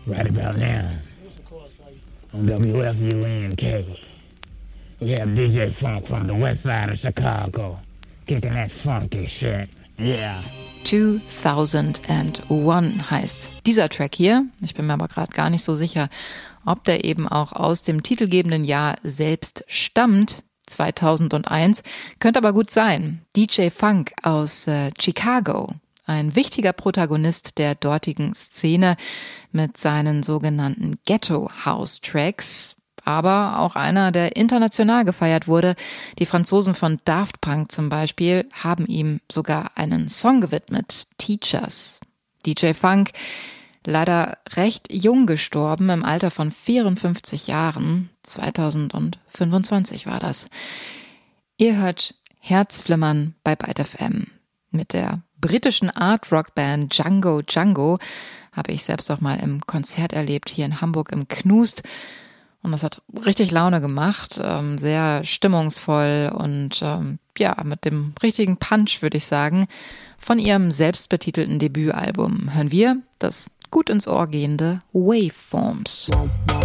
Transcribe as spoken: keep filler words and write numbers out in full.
Right about now, on W F U N K, we have D J Funk from the west side of Chicago, kicking that funky shit. Yeah. zweitausendeins heißt dieser Track hier. Ich bin mir aber gerade gar nicht so sicher, ob der eben auch aus dem titelgebenden Jahr selbst stammt. zweitausendeins. Könnte aber gut sein. D J Funk aus äh, Chicago. Ein wichtiger Protagonist der dortigen Szene mit seinen sogenannten Ghetto-House-Tracks. Aber auch einer, der international gefeiert wurde. Die Franzosen von Daft Punk zum Beispiel haben ihm sogar einen Song gewidmet, Teachers. D J Funk, leider recht jung gestorben, im Alter von vierundfünfzig Jahren, zweitausendfünfundzwanzig war das. Ihr hört Herzflimmern bei Byte F M. Mit der britischen Art-Rock-Band Django Django habe ich selbst auch mal im Konzert erlebt, hier in Hamburg im Knust. Und das hat richtig Laune gemacht, ähm, sehr stimmungsvoll und ähm, ja, mit dem richtigen Punch, würde ich sagen. Von ihrem selbstbetitelten Debütalbum hören wir das gut ins Ohr gehende Waveforms.